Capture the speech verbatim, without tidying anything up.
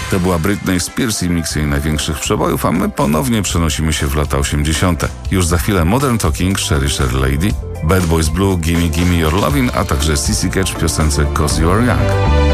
To była Britney Spears i miks jej największych przebojów, a my ponownie przenosimy się w lata osiemdziesiąte. Już za chwilę Modern Talking, Sherry Sherry Lady, Bad Boys Blue, Gimme Gimme Your Lovin', a także C C Catch w piosence 'Cause You Are Young.